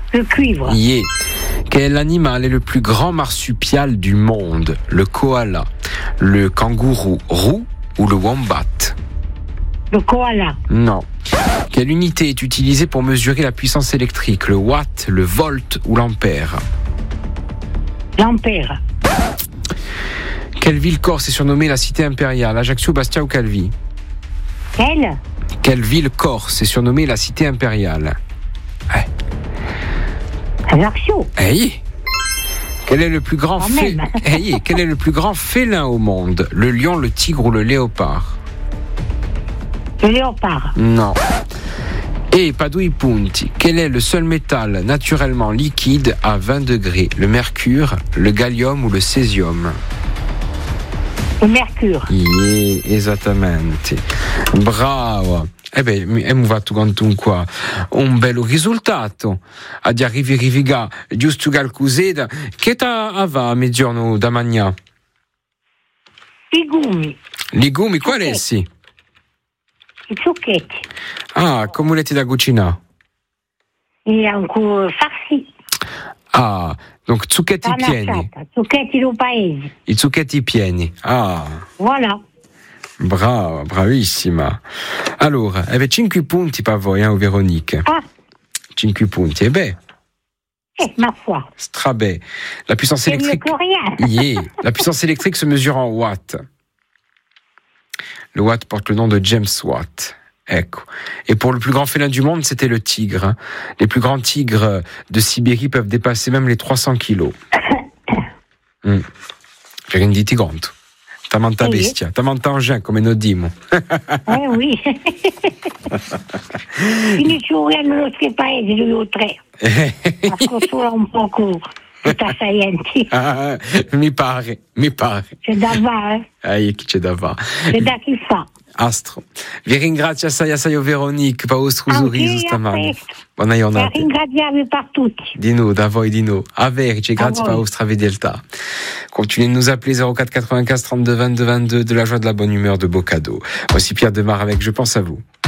Le cuivre. Yeah. Quel animal est le plus grand marsupial du monde? Le koala, le kangourou roux ou le wombat? Le koala. Non. Quelle unité est utilisée pour mesurer la puissance électrique? Le watt, le volt ou l'ampère? L'ampère. Quelle ville corse est surnommée la cité impériale? Ajaccio, Bastia ou Calvi? Quelle ville corse est surnommée la cité impériale? Ajaccio. Hey. Quel est le plus grand Quel est le plus grand félin au monde? Le lion, le tigre ou le léopard? Le léopard. Non. Et Padui Punti, quel est le seul métal naturellement liquide à 20 degrés? Le mercure, le gallium ou le césium? Le mercure. Yeah, esattamente. Bravo. Mi va tu qua. Un bello risultato. Ad arrivi giusto qualcos'eda. Che t'ava a mezzogiorno da mangiare? Legumi, quali essi? I zucchetti. Ah, come volete da cucinare? E ancora farci. Ah, donc zucchetti pieni. Zucchetti del paese. I zucchetti pieni. Ah. Voilà. Brava, bravissima. Allora, 5 punti per voi, Véronique. 5 punti. Ma foi. Strabè. La puissance électrique. Yeah. La puissance électrique se mesure en watts. Le watt porte le nom de James Watt. Ecco. Et pour le plus grand félin du monde, c'était le tigre. Les plus grands tigres de Sibérie peuvent dépasser même les 300 kilos. J'ai rien dit tigante. Tamanta bestia, tamanta engin, come noi dimo. Oui. Quindi ci vorranno i nostri paesi, due o tre. Ascoltalo un poco tutta saienti. Mi pare. C'è da fare. Chi c'è da fare? C'è da chi fa. Astro. Vi ringrazio assai Veronique per il suo sorriso stamane. Buona giornata. Ringraziamo per tutti. Di noi, da voi di noi. A verici, grazie per la vostra fedeltà. Continuez de nous appeler 04 95 32 22 22 de la joie, de la bonne humeur, de beaux cadeaux. Voici Pierre Demar avec Je pense à vous.